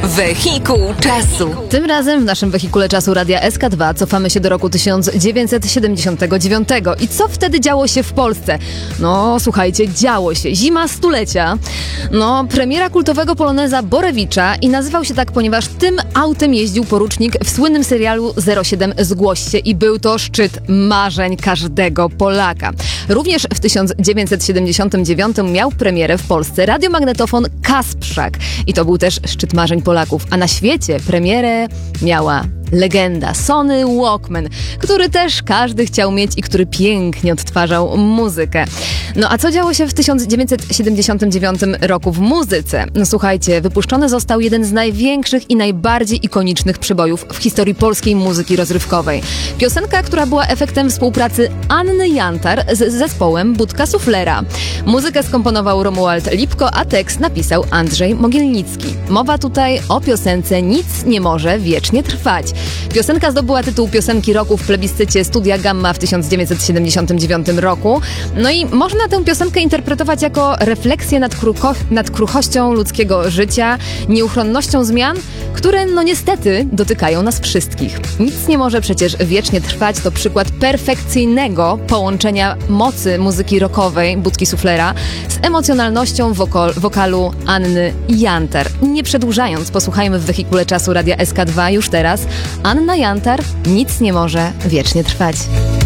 Wehikuł czasu. Tym razem w naszym wehikule czasu Radia SK2 cofamy się do roku 1979. I co wtedy działo się w Polsce? No, słuchajcie, działo się. Zima stulecia. No, premiera kultowego poloneza Borewicza i nazywał się tak, ponieważ tym autem jeździł porucznik w słynnym serialu 07 Zgłoś się i był to szczyt marzeń każdego Polaka. Również w 1979 miał premierę w Polsce radiomagnetofon Kasprzak i to był też szczyt marzeń Polaków, a na świecie premierę miała legenda Sony Walkman, który też każdy chciał mieć i który pięknie odtwarzał muzykę. No a co działo się w 1979 roku w muzyce? No słuchajcie, wypuszczony został jeden z największych i najbardziej ikonicznych przebojów w historii polskiej muzyki rozrywkowej. Piosenka, która była efektem współpracy Anny Jantar z zespołem Budka Suflera. Muzykę skomponował Romuald Lipko, a tekst napisał Andrzej Mogielnicki. Mowa tutaj o piosence Nic nie może wiecznie trwać. Piosenka zdobyła tytuł piosenki roku w plebiscycie Studia Gamma w 1979 roku. No i można tę piosenkę interpretować jako refleksję nad kruchością ludzkiego życia, nieuchronnością zmian, które no niestety dotykają nas wszystkich. Nic nie może przecież wiecznie trwać to przykład perfekcyjnego połączenia mocy muzyki rockowej Budki Suflera z emocjonalnością wokalu Anny Jantar. Nie przedłużając, posłuchajmy w wehikule czasu Radia SK2 już teraz Anna Jantar, Nic nie może wiecznie trwać.